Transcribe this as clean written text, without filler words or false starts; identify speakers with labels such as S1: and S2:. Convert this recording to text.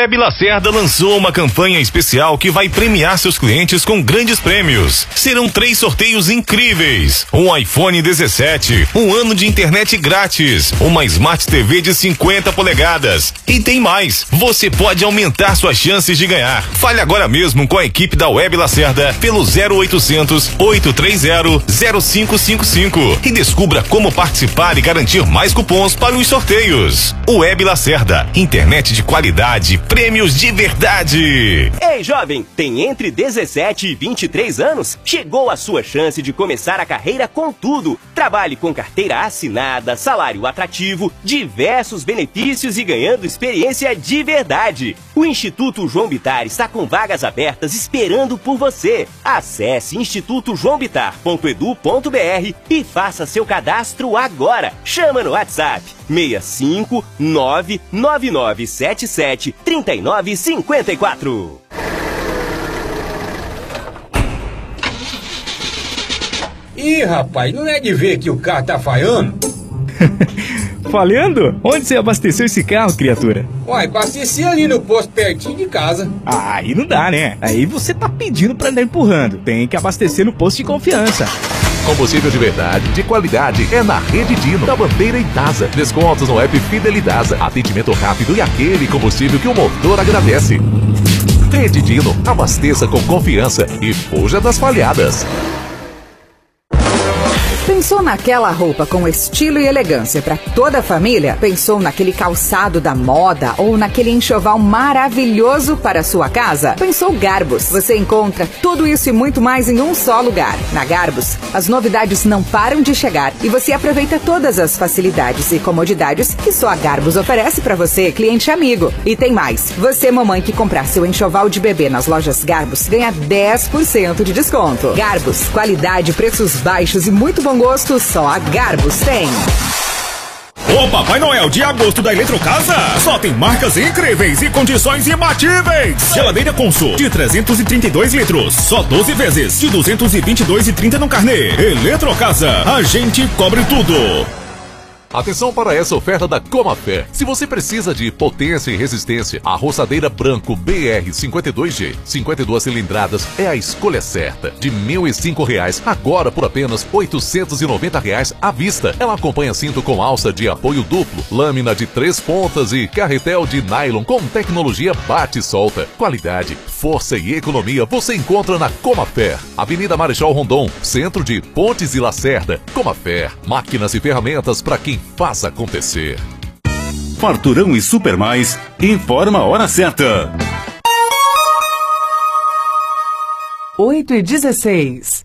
S1: Web Lacerda lançou uma campanha especial que vai premiar seus clientes com grandes prêmios. Serão 3 sorteios incríveis: um iPhone 17, um ano de internet grátis, uma Smart TV de 50 polegadas. E tem mais, você pode aumentar suas chances de ganhar. Fale agora mesmo com a equipe da Web Lacerda pelo 0800 830 0555 e descubra como participar e garantir mais cupons para os sorteios. Web Lacerda, internet de qualidade, prêmios de verdade.
S2: Ei, jovem, tem entre 17 e 23 anos? Chegou a sua chance de começar a carreira com tudo. Trabalhe com carteira assinada, salário atrativo, diversos benefícios e ganhando experiência de verdade. O Instituto João Bittar está com vagas abertas esperando por você. Acesse institutojoãobitar.edu.br e faça seu cadastro agora. Chama no WhatsApp 65 99977 3954.
S3: Ih, rapaz, não é de ver que o carro tá falhando?
S4: Falhando? Onde você abasteceu esse carro, criatura?
S3: Uai, abasteci ali no posto pertinho de casa.
S4: Ah, aí não dá, né? Aí você tá pedindo pra andar empurrando. Tem que abastecer no posto de confiança.
S5: Combustível de verdade, de qualidade, é na Rede Dino, da Bandeira e Dasa. Descontos no app Fidelidasa. Atendimento rápido e aquele combustível que o motor agradece. Rede Dino, abasteça com confiança e fuja das falhadas.
S6: Pensou naquela roupa com estilo e elegância para toda a família? Pensou naquele calçado da moda ou naquele enxoval maravilhoso para a sua casa? Pensou Garbus. Você encontra tudo isso e muito mais em um só lugar. Na Garbus, as novidades não param de chegar e você aproveita todas as facilidades e comodidades que só a Garbus oferece para você, cliente amigo. E tem mais. Você, mamãe, que comprar seu enxoval de bebê nas lojas Garbus, ganha 10% de desconto. Garbus, qualidade, preços baixos e muito bom gosto, só a Garbus tem.
S7: O Papai Noel de agosto da Eletrocasa só tem marcas incríveis e condições imbatíveis. Geladeira Consul de 332 litros, só 12 vezes de 222,30 no carnê. Eletrocasa, a gente cobre tudo.
S5: Atenção para essa oferta da Comafé. Se você precisa de potência e resistência, a roçadeira Branco BR52G, 52 cilindradas, é a escolha certa. De R$ 1.005, agora por apenas R$ 890 à vista. Ela acompanha cinto com alça de apoio duplo, lâmina de 3 pontas e carretel de nylon com tecnologia bate-solta. Qualidade, força e economia você encontra na Comafé. Avenida Marechal Rondon, centro de Pontes e Lacerda. Comafé, máquinas e ferramentas para quem faz acontecer.
S8: Farturão e Super Mais informa a hora certa.
S6: 8h16.